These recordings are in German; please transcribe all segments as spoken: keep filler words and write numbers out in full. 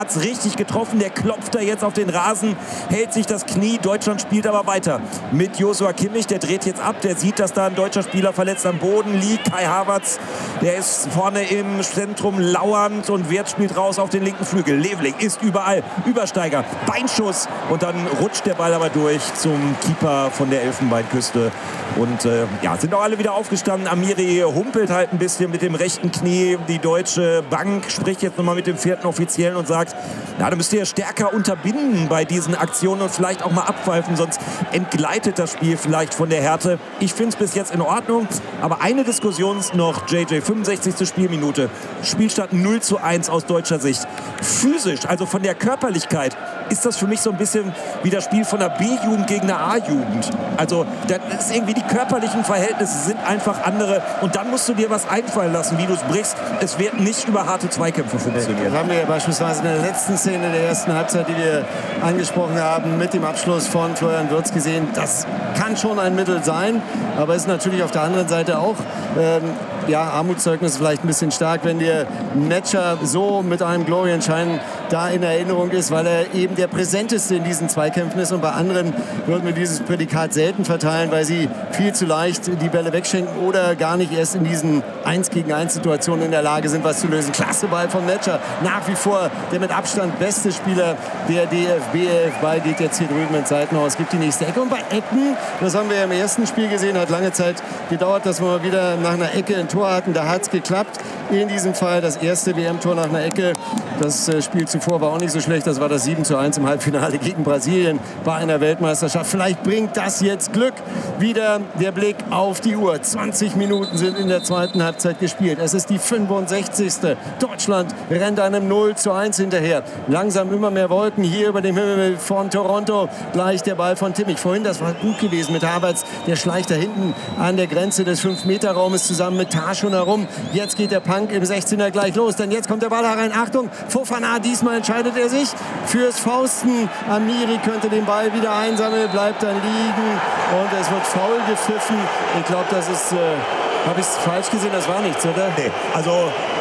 Hat's richtig getroffen, der klopft da jetzt auf den Rasen, hält sich das Knie, Deutschland spielt aber weiter mit Joshua Kimmich, der dreht jetzt ab, der sieht, dass da ein deutscher Spieler verletzt am Boden liegt, Kai Havertz, der ist vorne im Zentrum lauernd und Wirtz spielt raus auf den linken Flügel, Leveling ist überall, Übersteiger, Beinschuss und dann rutscht der Ball aber durch zum Keeper von der Elfenbeinküste und äh, ja, sind auch alle wieder aufgestanden, Amiri humpelt halt ein bisschen mit dem rechten Knie, die Deutsche Bank spricht jetzt nochmal mit dem vierten Offiziellen und sagt, ja, da müsst ihr stärker unterbinden bei diesen Aktionen und vielleicht auch mal abpfeifen, sonst entgleitet das Spiel vielleicht von der Härte. Ich finde es bis jetzt in Ordnung, aber eine Diskussion ist noch, J J, fünfundsechzigste Spielminute, Spielstand null zu eins aus deutscher Sicht. Physisch, also von der Körperlichkeit, ist das für mich so ein bisschen wie das Spiel von der B-Jugend gegen eine A-Jugend. Also das ist irgendwie, die körperlichen Verhältnisse sind einfach andere und dann musst du dir was einfallen lassen, wie du es brichst. Es wird nicht über harte Zweikämpfe funktionieren. Das haben wir ja beispielsweise in der letzten Szene der ersten Halbzeit, die wir angesprochen haben, mit dem Abschluss von Florian Wirtz gesehen. Das kann schon ein Mittel sein, aber ist natürlich auf der anderen Seite auch ähm, ja, Armutszeugnis vielleicht ein bisschen stark, wenn der Metscher so mit einem Glorienschein da in Erinnerung ist, weil er eben der präsenteste in diesen Zweikämpfen ist und bei anderen würden wir dieses Prädikat selten verteilen, weil sie viel zu leicht die Bälle wegschenken oder gar nicht erst in diesen eins gegen eins Situationen in der Lage sind, was zu lösen. Klasse Ball von Metscher, nach wie vor der mit Abstand beste Spieler der D F B elf. Ball geht jetzt hier drüben ins Seitenhaus, gibt die nächste Ecke und bei Ecken, das haben wir ja im ersten Spiel gesehen, hat lange Zeit gedauert, dass wir mal wieder nach einer Ecke ein Tor hatten, da hat es geklappt. In diesem Fall das erste W M-Tor nach einer Ecke. Das Spiel zuvor war auch nicht so schlecht. Das war das sieben zu eins im Halbfinale gegen Brasilien bei einer Weltmeisterschaft. Vielleicht bringt das jetzt Glück. Wieder der Blick auf die Uhr. zwanzig Minuten sind in der zweiten Halbzeit gespielt. Es ist die fünfundsechzigste Deutschland rennt einem null zu eins hinterher. Langsam immer mehr Wolken hier über dem Himmel von Toronto. Gleich der Ball von Kimmich. Vorhin, das war gut gewesen mit Havertz. Der schleicht da hinten an der Grenze des fünf Meter Raumes zusammen mit Taschun herum. Jetzt geht der Punk im sechzehner gleich los, denn jetzt kommt der Ball herein. Achtung, Fofana, diesmal entscheidet er sich fürs Fausten. Amiri könnte den Ball wieder einsammeln, bleibt dann liegen und es wird faul gepfiffen. Ich glaube, das ist, äh, habe ich es falsch gesehen, das war nichts, oder? Nee, also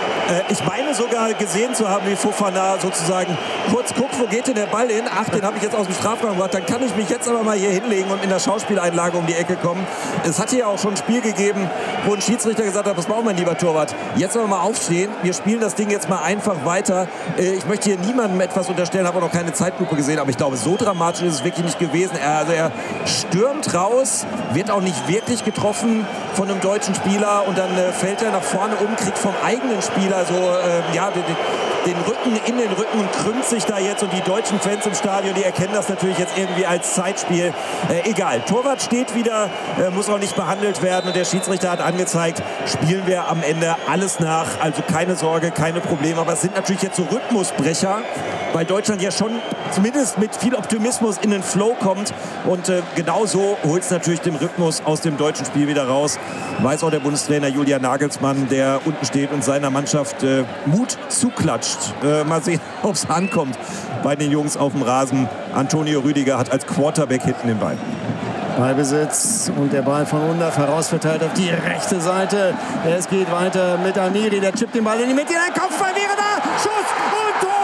ich meine sogar gesehen zu haben, wie Fofana sozusagen kurz guckt, wo geht denn der Ball hin? Ach, den habe ich jetzt aus dem Strafraum gemacht. Dann kann ich mich jetzt aber mal hier hinlegen und in der Schauspieleinlage um die Ecke kommen. Es hat hier auch schon ein Spiel gegeben, wo ein Schiedsrichter gesagt hat, pass mal auf, mein lieber Torwart, jetzt aber mal aufstehen. Wir spielen das Ding jetzt mal einfach weiter. Ich möchte hier niemandem etwas unterstellen, habe auch noch keine Zeitlupe gesehen, aber ich glaube, so dramatisch ist es wirklich nicht gewesen. Er, also er stürmt raus, wird auch nicht wirklich getroffen von einem deutschen Spieler und dann äh, fällt er nach vorne um, kriegt vom eigenen Spieler so äh, ja, den, den Rücken in den Rücken und krümmt sich da jetzt und die deutschen Fans im Stadion, die erkennen das natürlich jetzt irgendwie als Zeitspiel. Äh, egal, Torwart steht wieder, äh, muss auch nicht behandelt werden und der Schiedsrichter hat angezeigt, spielen wir am Ende alles nach, also keine Sorge, keine Probleme, aber es sind natürlich jetzt so Rhythmusbrecher, weil Deutschland ja schon zumindest mit viel Optimismus in den Flow kommt und äh, genau so holt es natürlich den Rhythmus aus dem deutschen Spiel wieder raus. Weiß auch der Bundestrainer Julian Nagelsmann, der unten steht und seiner Mannschaft äh, Mut zuklatscht. Äh, mal sehen, ob es ankommt bei den Jungs auf dem Rasen. Antonio Rüdiger hat als Quarterback hinten den Ball. Ballbesitz und der Ball von Undav herausverteilt auf die rechte Seite. Es geht weiter mit Amiri, der chippt den Ball in die Mitte. Der Kopfball wäre da. Schuss und Tor!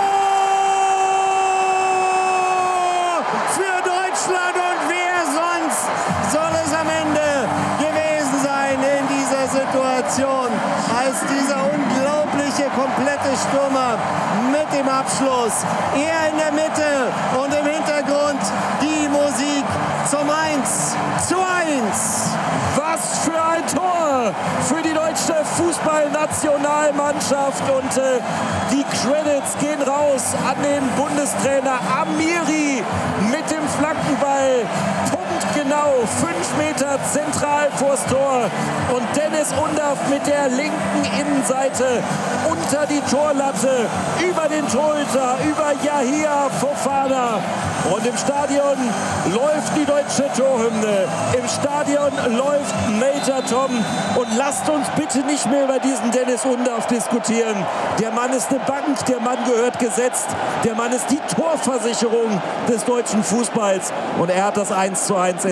Für Deutschland und wer sonst soll es am Ende gewesen sein in dieser Situation, als dieser unglaubliche komplette Stürmer mit dem Abschluss. Er in der Mitte und im Hintergrund die Musik zum eins zu eins. Was für ein Tor für die deutsche Fußballnationalmannschaft und äh, die Credits gehen raus an den Bundestrainer Amiri mit dem Flankenball. Punktgenau, fünf Meter zentral vors Tor und Dennis Undav mit der linken Innenseite unter die Torlatte, über den Torhüter, über Yahia Fofana. Und im Stadion läuft die deutsche Torhymne. Im Stadion läuft Major Tom. Und lasst uns bitte nicht mehr über diesen Dennis Undav diskutieren. Der Mann ist eine Bank, der Mann gehört gesetzt. Der Mann ist die Torversicherung des deutschen Fußballs. Und er hat das eins zu eins erzielt.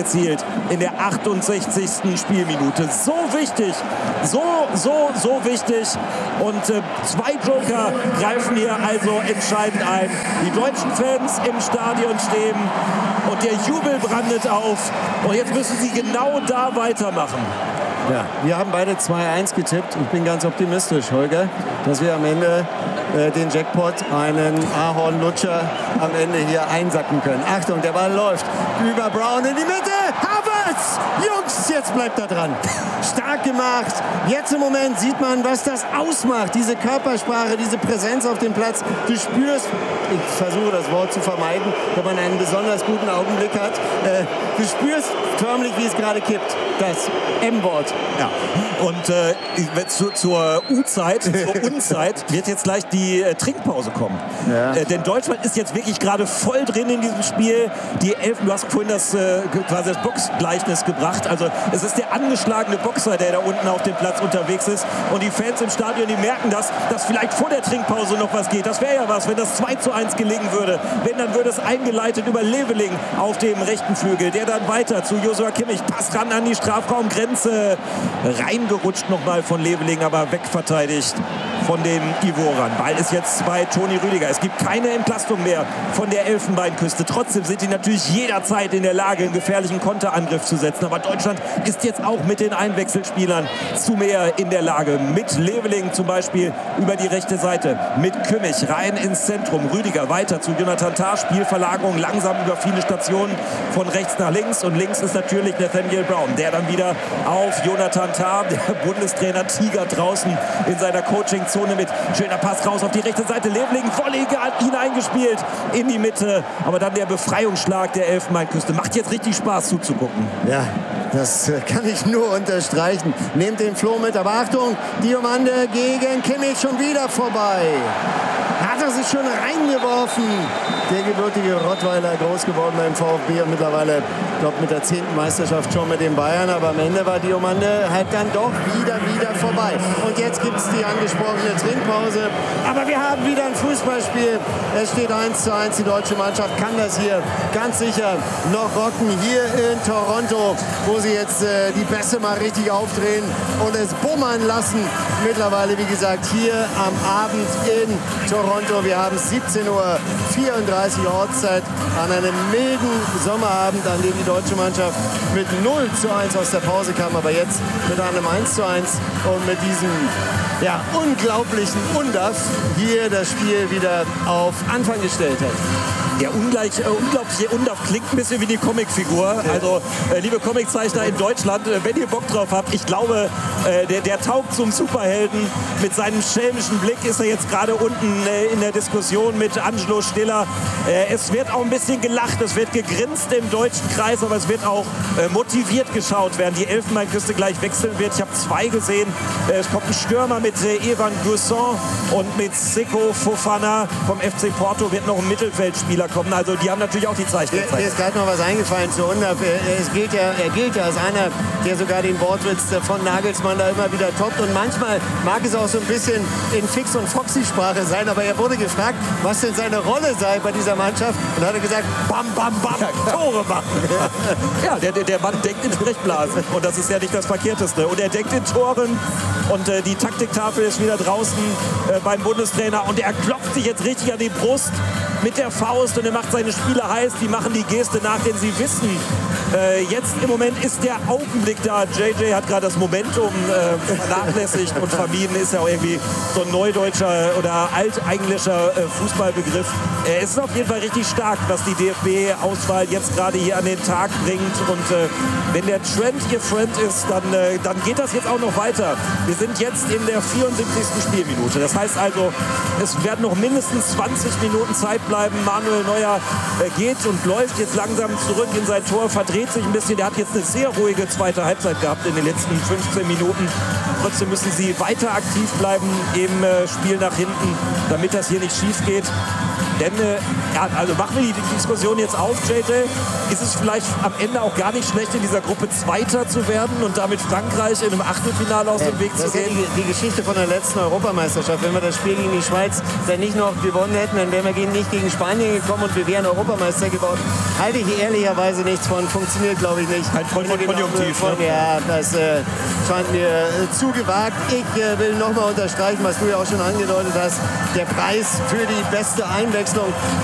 erzielt in der achtundsechzigsten Spielminute. So wichtig, so, so, so wichtig. Und äh, zwei Joker greifen hier also entscheidend ein. Die deutschen Fans im Stadion stehen und der Jubel brandet auf. Und jetzt müssen sie genau da weitermachen. Ja, wir haben beide zwei eins getippt. Ich bin ganz optimistisch, Holger, dass wir am Ende äh, den Jackpot, einen Ahornlutscher, am Ende hier einsacken können. Achtung, der Ball läuft über Brown in die Mitte. Havertz! Jungs, jetzt bleibt er dran. Stark gemacht. Jetzt im Moment sieht man, was das ausmacht. Diese Körpersprache, diese Präsenz auf dem Platz. Du spürst, ich versuche das Wort zu vermeiden, wenn man einen besonders guten Augenblick hat. Äh, du spürst förmlich, wie es gerade kippt. Das M-Wort. Ja. Und äh, zu, zur U-Zeit, zur Unzeit, wird jetzt gleich die äh, Trinkpause kommen. Ja. Äh, denn Deutschland ist jetzt wirklich gerade voll drin in diesem Spiel. Die Elfen, du hast vorhin das, äh, quasi das Boxgleichnis gebracht. Also es ist der angeschlagene Boxer, der da unten auf dem Platz unterwegs ist. Und die Fans im Stadion, die merken das, dass vielleicht vor der Trinkpause noch was geht. Das wäre ja was, wenn das zwei zu eins gelingen würde. Wenn, dann würde es eingeleitet über Leveling auf dem rechten Flügel. Der dann weiter zu Joshua Kimmich. Pass ran an die Strafraumgrenze. Reingerutscht nochmal von Leveling, aber wegverteidigt von den Ivorern. Ball ist jetzt bei Toni Rüdiger. Es gibt keine Entlastung mehr von der Elfenbeinküste. Trotzdem sind die natürlich jederzeit in der Lage, einen gefährlichen Konterangriff zu setzen. Aber Deutschland ist jetzt auch mit den Einwechselspielern zu mehr in der Lage. Mit Leveling zum Beispiel über die rechte Seite. Mit Kimmich rein ins Zentrum. Rüdiger weiter zu Jonathan Tah. Spielverlagerung langsam über viele Stationen von rechts nach links. Und links ist natürlich Nathaniel Brown, der dann wieder auf Jonathan Tah, der Bundestrainer Tiger draußen in seiner Coaching-Zone mit. Schöner Pass raus auf die rechte Seite. Leveling voll hineingespielt in die Mitte. Aber dann der Befreiungsschlag der Elfenbeinküste. Macht jetzt richtig Spaß zuzugucken. Ja, das kann ich nur unterstreichen. Nehmt den Floh mit, aber Achtung, Diomande gegen Kimmich schon wieder vorbei. Hat er sich schon reingeworfen. Der gebürtige Rottweiler, groß geworden beim VfB und mittlerweile, ich glaube, mit der zehnten Meisterschaft schon mit den Bayern. Aber am Ende war Diomande halt dann doch wieder, wieder vorbei. Und jetzt gibt es die angesprochene Trinkpause. Aber wir haben wieder ein Fußballspiel. Es steht eins zu eins. Die deutsche Mannschaft kann das hier ganz sicher noch rocken. Hier in Toronto, wo sie jetzt äh, die Bässe mal richtig aufdrehen und es bummern lassen. Mittlerweile, wie gesagt, hier am Abend in Toronto. Wir haben siebzehn Uhr vierunddreißig Ortszeit an einem milden Sommerabend, an dem die deutsche Mannschaft mit null zu eins aus der Pause kam, aber jetzt mit einem eins zu eins und mit diesem ja, unglaublichen Undaff hier das Spiel wieder auf Anfang gestellt hat. Der ungleich, äh, unglaubliche Undaff klingt ein bisschen wie die Comicfigur. Also, äh, liebe Comiczeichner in Deutschland, äh, wenn ihr Bock drauf habt, ich glaube, äh, der, der taugt zum Superhelden. Mit seinem schelmischen Blick ist er jetzt gerade unten äh, in der Diskussion mit Angelo Stiller. Äh, es wird auch ein bisschen gelacht, es wird gegrinst im deutschen Kreis, aber es wird auch äh, motiviert geschaut, während die Elfenbeinküste gleich wechseln wird. Ich habe zwei gesehen. Äh, es kommt ein Stürmer mit äh, Evan Guesson und mit Seko Fofana vom F C Porto wird noch ein Mittelfeldspieler kommen. Also die haben natürlich auch die Zeichen gezeigt. Mir ist gerade noch was eingefallen zu Undaff. Er, gilt ja, er gilt ja als einer, der sogar den Wortwitz von Nagelsmann da immer wieder toppt. Und manchmal mag es auch so ein bisschen in Fix- und Foxy-Sprache sein. Aber er wurde gefragt, was denn seine Rolle sei bei dieser Mannschaft. Und hat er gesagt, bam, bam, bam, Tore machen. Ja, der, der Mann denkt in Sprechblasen. Und das ist ja nicht das Verkehrteste. Und er denkt in Toren. Und äh, die Taktiktafel ist wieder draußen äh, beim Bundestrainer. Und er klopft sich jetzt richtig an die Brust mit der Faust und er macht seine Spieler heiß, die machen die Geste nach, denn sie wissen, äh, jetzt im Moment ist der Augenblick da. J J hat gerade das Momentum äh, vernachlässigt und vermieden, ist ja auch irgendwie so ein neudeutscher oder altenglischer äh, Fußballbegriff. Äh, es ist auf jeden Fall richtig stark, was die D F B-Auswahl jetzt gerade hier an den Tag bringt und äh, wenn der Trend ihr Friend ist, dann, äh, dann geht das jetzt auch noch weiter. Wir sind jetzt in der vierundsiebzigsten Spielminute. Das heißt also, es werden noch mindestens zwanzig Minuten Zeit bleiben. Manuel Neuer äh, geht und läuft jetzt langsam zurück in sein Tor, verdreht sich ein bisschen. Der hat jetzt eine sehr ruhige zweite Halbzeit gehabt in den letzten fünfzehn Minuten. Trotzdem müssen sie weiter aktiv bleiben im äh, Spiel nach hinten, damit das hier nicht schief geht. Denn, äh, ja, also machen wir die Diskussion jetzt auf, J J. Ist es vielleicht am Ende auch gar nicht schlecht, in dieser Gruppe Zweiter zu werden und damit Frankreich in einem Achtelfinale aus dem Weg das zu ist gehen? Ja die, die Geschichte von der letzten Europameisterschaft. Wenn wir das Spiel gegen die Schweiz dann nicht noch gewonnen hätten, dann wären wir nicht gegen Spanien gekommen und wir wären Europameister geworden. halte ich ehrlicherweise nichts von. Funktioniert, glaube ich, nicht. Kein Freund von Konjunktiv. Von, Ne? ja, das äh, scheint mir äh, zu gewagt. Ich äh, will nochmal unterstreichen, was du ja auch schon angedeutet hast. Der Preis für die beste Einwechslung